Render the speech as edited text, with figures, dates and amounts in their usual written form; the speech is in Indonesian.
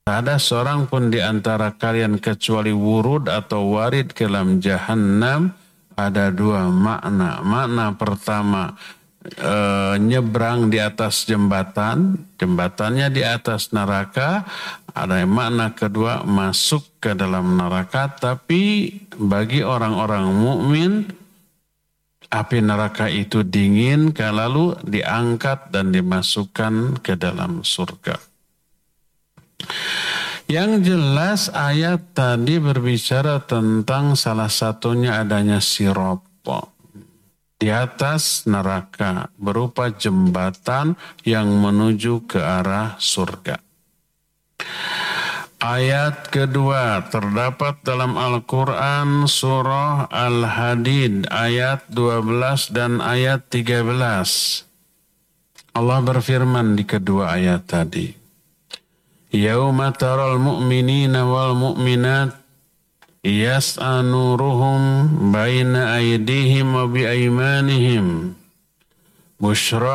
Tak ada seorang pun di antara kalian kecuali wurud atau warid ke dalam jahannam. Ada dua makna. Makna pertama, nyebrang di atas jembatan, jembatannya di atas neraka. Ada makna kedua, masuk ke dalam neraka. Tapi bagi orang-orang mukmin, api neraka itu dingin, lalu diangkat dan dimasukkan ke dalam surga. Yang jelas ayat tadi berbicara tentang salah satunya adanya sirop di atas neraka berupa jembatan yang menuju ke arah surga. Ayat kedua terdapat dalam Al-Quran surah Al-Hadid ayat 12 dan ayat 13. Allah berfirman di kedua ayat tadi. Yauma taral mu'minina wal mu'minat yas'a nuruhum baina aydihim wa bi aymanihim bushra